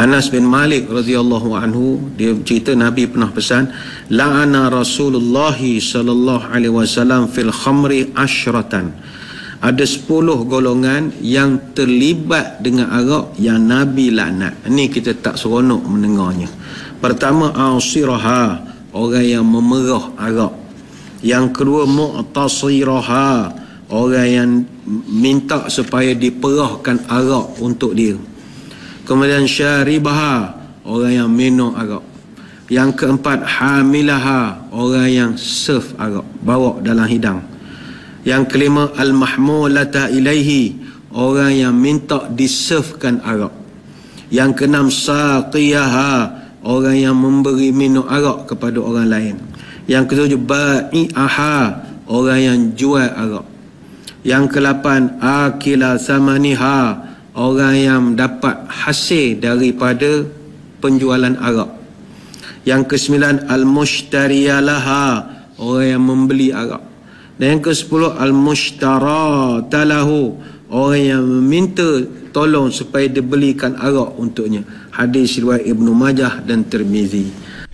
Anas bin Malik radhiyallahu anhu, dia cerita Nabi pernah pesan, la'ana Rasulullah sallallahu alaihi wasallam fil khamri asyratan. Ada 10 golongan yang terlibat dengan arak yang Nabi laknat. Ini kita tak seronok mendengarnya. Pertama, asiraha, orang yang memerah arak. Yang kedua, mu'tasiraha, orang yang minta supaya diperahkan arak untuk dia. Kemudian syaribaha, orang yang minum arak. Yang keempat, hamilaha, orang yang serve arak, bawa dalam hidang. Yang kelima, al-mahmulata ilaihi, orang yang minta diservekan arak. Yang keenam, saqiyaha, orang yang memberi minum arak kepada orang lain. Yang ketujuh, ba'i'aha, orang yang jual arak. Yang ke-8, akila samaniha, orang yang dapat hasil daripada penjualan arak. Yang ke-9, al-mushtariyalaha, orang yang membeli arak. Dan yang ke-10, al-mushtaratalahu, orang yang meminta tolong supaya dibelikan arak untuknya. Hadis riwayat Ibnu Majah dan Tirmizi.